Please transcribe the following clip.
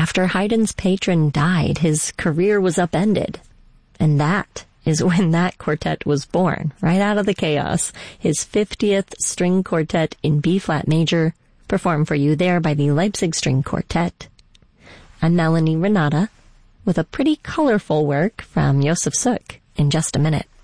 After Haydn's patron died, his career was upended. And that is when that quartet was born, right out of the chaos. His 50th string quartet in B-flat major, performed for you there by the Leipzig String Quartet. I'm Melanie Renata, with a pretty colorful work from Josef Suk in just a minute.